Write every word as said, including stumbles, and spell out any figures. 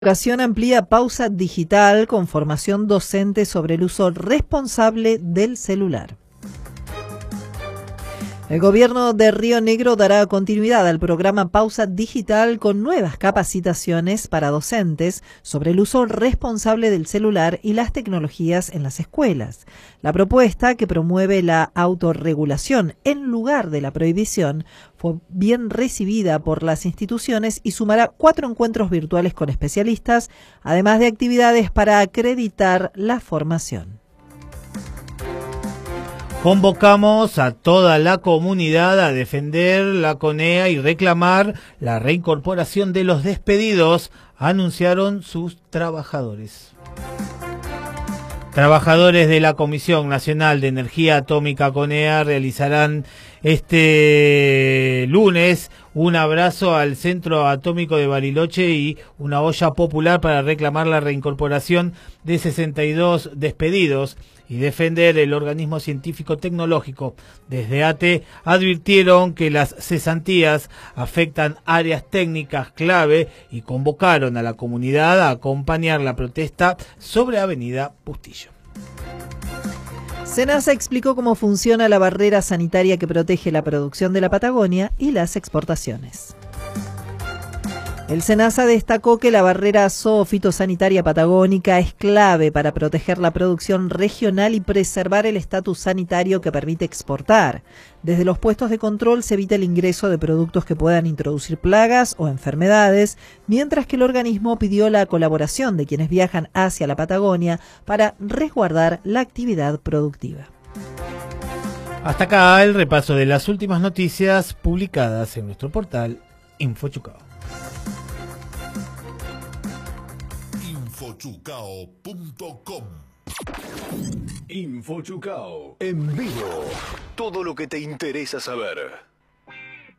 Educación amplía pausa digital con formación docente sobre el uso responsable del celular. El gobierno de Río Negro dará continuidad al programa Pausa Digital con nuevas capacitaciones para docentes sobre el uso responsable del celular y las tecnologías en las escuelas. La propuesta, que promueve la autorregulación en lugar de la prohibición, fue bien recibida por las instituciones y sumará cuatro encuentros virtuales con especialistas, además de actividades para acreditar la formación. Convocamos a toda la comunidad a defender la CONEA y reclamar la reincorporación de los despedidos, anunciaron sus trabajadores. Trabajadores de la Comisión Nacional de Energía Atómica CONEA realizarán este lunes un abrazo al Centro Atómico de Bariloche y una olla popular para reclamar la reincorporación de sesenta y dos despedidos y defender el organismo científico-tecnológico. Desde ATE advirtieron que las cesantías afectan áreas técnicas clave y convocaron a la comunidad a acompañar la protesta sobre Avenida Bustillo. SENASA explicó cómo funciona la barrera sanitaria que protege la producción de la Patagonia y las exportaciones. El SENASA destacó que la barrera zoofitosanitaria patagónica es clave para proteger la producción regional y preservar el estatus sanitario que permite exportar. Desde los puestos de control se evita el ingreso de productos que puedan introducir plagas o enfermedades, mientras que el organismo pidió la colaboración de quienes viajan hacia la Patagonia para resguardar la actividad productiva. Hasta acá el repaso de las últimas noticias publicadas en nuestro portal InfoChucao. Infochucao punto com. Infochucao en vivo. Todo lo que te interesa saber.